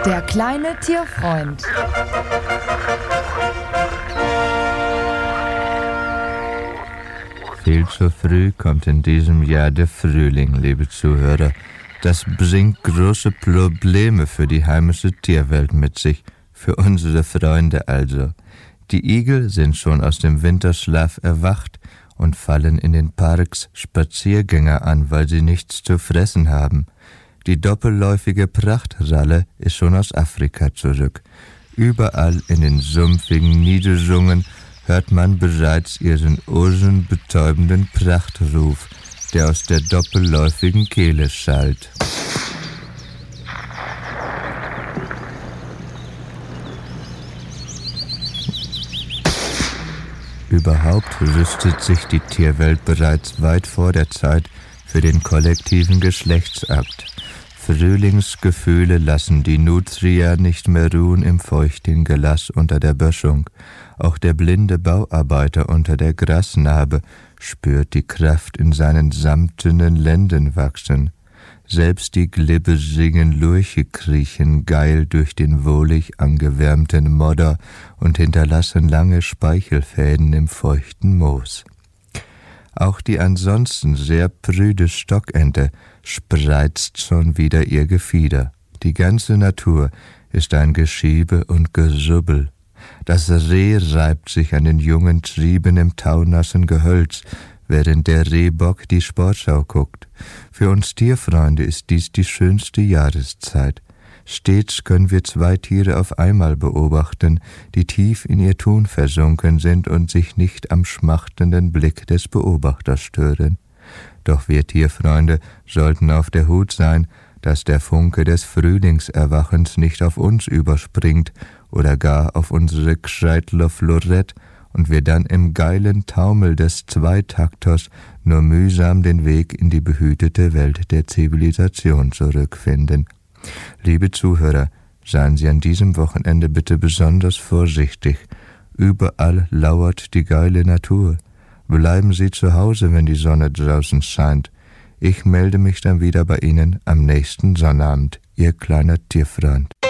Der kleine Tierfreund. Viel zu früh kommt in diesem Jahr der Frühling, liebe Zuhörer. Das bringt große Probleme für die heimische Tierwelt mit sich, für unsere Freunde also. Die Igel sind schon aus dem Winterschlaf erwacht und fallen in den Parks Spaziergänger an, weil sie nichts zu fressen haben. Die doppelläufige Prachtralle ist schon aus Afrika zurück. Überall in den sumpfigen Niederungen hört man bereits ihren ohrenbetäubenden Prachtruf, der aus der doppelläufigen Kehle schallt. Überhaupt rüstet sich die Tierwelt bereits weit vor der Zeit für den kollektiven Geschlechtsakt. Frühlingsgefühle lassen die Nutria nicht mehr ruhen im feuchten Gelass unter der Böschung. Auch der blinde Bauarbeiter unter der Grasnarbe spürt die Kraft in seinen samtenen Lenden wachsen. Selbst die glibbersigen Lurche kriechen geil durch den wohlig angewärmten Modder und hinterlassen lange Speichelfäden im feuchten Moos. Auch die ansonsten sehr prüde Stockente spreizt schon wieder ihr Gefieder. Die ganze Natur ist ein Geschiebe und Gesubbel. Das Reh reibt sich an den jungen Trieben im taunassen Gehölz, während der Rehbock die Sportschau guckt. Für uns Tierfreunde ist dies die schönste Jahreszeit. Stets können wir zwei Tiere auf einmal beobachten, die tief in ihr Tun versunken sind und sich nicht am schmachtenden Blick des Beobachters stören. Doch wir Tierfreunde sollten auf der Hut sein, dass der Funke des Frühlingserwachens nicht auf uns überspringt oder gar auf unsere Gscheitler Florett und wir dann im geilen Taumel des Zweitakters nur mühsam den Weg in die behütete Welt der Zivilisation zurückfinden. Liebe Zuhörer, seien Sie an diesem Wochenende bitte besonders vorsichtig. Überall lauert die geile Natur. Bleiben Sie zu Hause, wenn die Sonne draußen scheint. Ich melde mich dann wieder bei Ihnen am nächsten Sonnabend, Ihr kleiner Tierfreund.